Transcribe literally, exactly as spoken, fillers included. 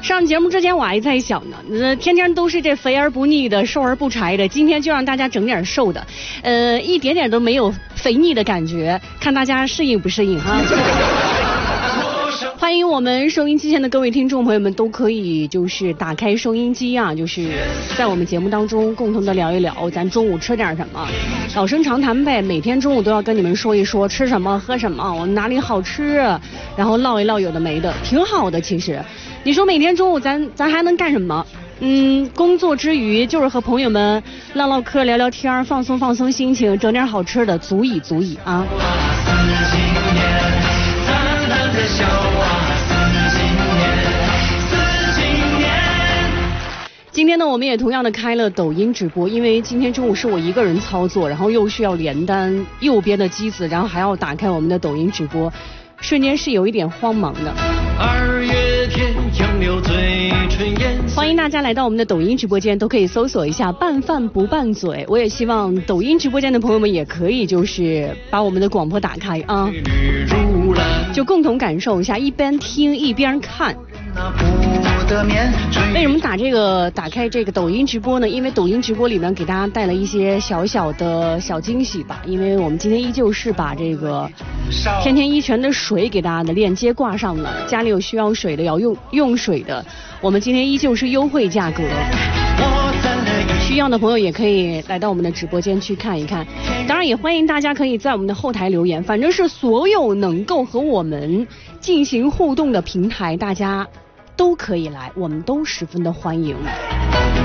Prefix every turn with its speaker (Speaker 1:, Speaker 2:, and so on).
Speaker 1: 上节目之前我还在想呢，呃，天天都是这肥而不腻的，瘦而不柴的，今天就让大家整点瘦的，呃，一点点都没有肥腻的感觉，看大家适应不适应哈。欢迎我们收音机前的各位听众朋友们，都可以就是打开收音机啊，就是在我们节目当中共同的聊一聊，咱中午吃点什么，老生常谈呗，每天中午都要跟你们说一说吃什么喝什么，我们哪里好吃，然后唠一唠有的没的，挺好的。其实你说每天中午咱咱还能干什么？嗯，工作之余就是和朋友们唠唠嗑聊聊天，放松放松心情，整点好吃的，足以足以啊。今天呢，我们也同样的开了抖音直播，因为今天中午是我一个人操作，然后又需要连单右边的机子，然后还要打开我们的抖音直播，瞬间是有一点慌忙的。二月天杨柳醉春烟，欢迎大家来到我们的抖音直播间，都可以搜索一下拌饭不拌嘴。我也希望抖音直播间的朋友们也可以就是把我们的广播打开啊，就共同感受一下，一边听一边看。为什么打这个打开这个抖音直播呢？因为抖音直播里面给大家带了一些小小的小惊喜吧。因为我们今天依旧是把这个天天一泉的水给大家的链接挂上了，家里有需要水的要用用水的，我们今天依旧是优惠价格，需要的朋友也可以来到我们的直播间去看一看。当然也欢迎大家可以在我们的后台留言，反正是所有能够和我们进行互动的平台，大家都可以来，我们都十分的欢迎。